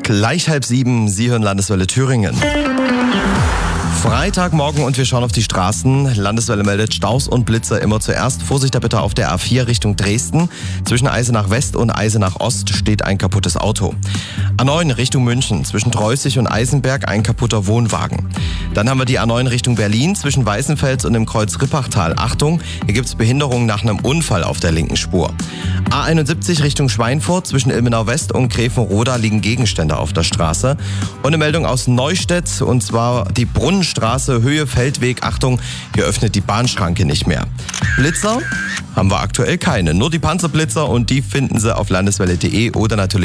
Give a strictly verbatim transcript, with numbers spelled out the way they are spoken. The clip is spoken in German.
Gleich halb sieben, Sie hören Landeswelle Thüringen. Freitagmorgen und wir schauen auf die Straßen. Landeswelle meldet Staus und Blitzer immer zuerst. Vorsicht da bitte auf der A vier Richtung Dresden. Zwischen Eisenach West und Eisenach Ost steht ein kaputtes Auto. A neun Richtung München. Zwischen Treußig und Eisenberg ein kaputter Wohnwagen. Dann haben wir die A neun Richtung Berlin. Zwischen Weißenfels und dem Kreuz Rippachtal. Achtung, hier gibt es Behinderungen nach einem Unfall auf der linken Spur. A einundsiebzig Richtung Schweinfurt. Zwischen Ilmenau West und Grevenroda liegen Gegenstände auf der Straße. Und eine Meldung aus Neustädt, und zwar die Brunnenstraße, Höhe Feldweg. Achtung, hier öffnet die Bahnschranke nicht mehr. Blitzer haben wir aktuell keine. Nur die Panzerblitzer, und die finden Sie auf landeswelle punkt de oder natürlich